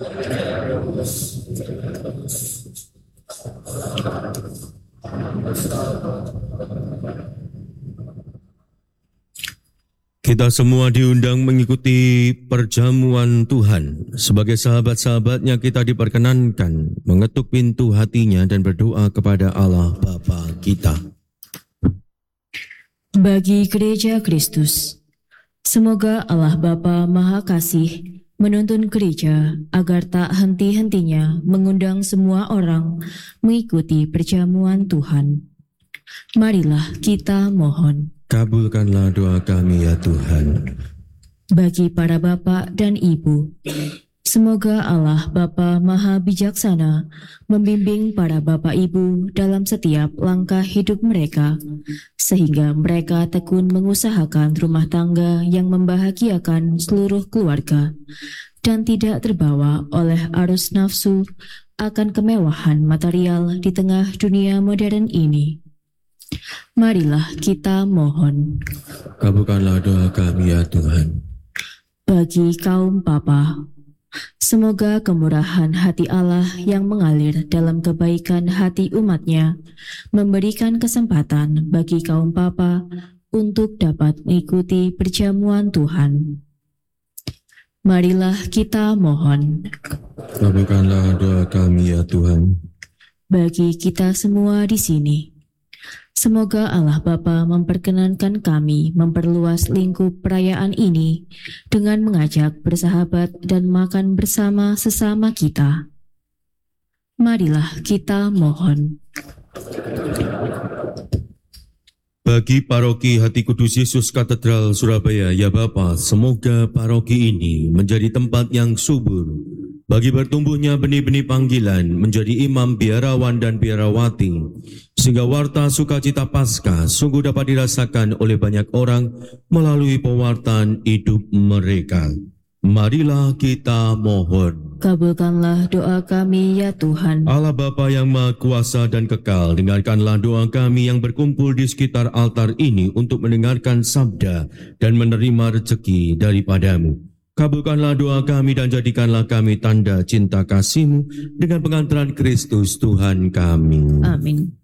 Kita semua diundang mengikuti perjamuan Tuhan. Sebagai sahabat-sahabatnya kita diperkenankan mengetuk pintu hatinya dan berdoa kepada Allah Bapa kita. Bagi Gereja Kristus, semoga Allah Bapa Maha Kasih menuntun gereja agar tak henti-hentinya mengundang semua orang mengikuti perjamuan Tuhan. Marilah kita mohon. Kabulkanlah doa kami ya Tuhan. Bagi para bapak dan ibu, semoga Allah Bapa Maha Bijaksana membimbing para bapak ibu dalam setiap langkah hidup mereka, sehingga mereka tekun mengusahakan rumah tangga yang membahagiakan seluruh keluarga dan tidak terbawa oleh arus nafsu akan kemewahan material di tengah dunia modern ini. Marilah kita mohon. Kabulkanlah doa kami ya Tuhan. Bagi kaum papa, semoga kemurahan hati Allah yang mengalir dalam kebaikan hati umatnya memberikan kesempatan bagi kaum papa untuk dapat mengikuti perjamuan Tuhan. Marilah kita mohon. Kabulkanlah doa kami ya Tuhan. Bagi kita semua di sini, semoga Allah Bapa memperkenankan kami memperluas lingkup perayaan ini dengan mengajak bersahabat dan makan bersama sesama kita. Marilah kita mohon. Bagi paroki Hati Kudus Yesus Katedral Surabaya, ya Bapa, semoga paroki ini menjadi tempat yang subur bagi bertumbuhnya benih-benih panggilan menjadi imam biarawan dan biarawati, sehingga warta sukacita Paskah sungguh dapat dirasakan oleh banyak orang melalui pewartaan hidup mereka. Marilah kita mohon. Kabulkanlah doa kami ya Tuhan. Allah Bapa yang Maha Kuasa dan Kekal, dengarkanlah doa kami yang berkumpul di sekitar altar ini untuk mendengarkan sabda dan menerima rezeki daripada-Mu. Kabulkanlah doa kami dan jadikanlah kami tanda cinta kasih-Mu dengan pengantaran Kristus Tuhan kami. Amin.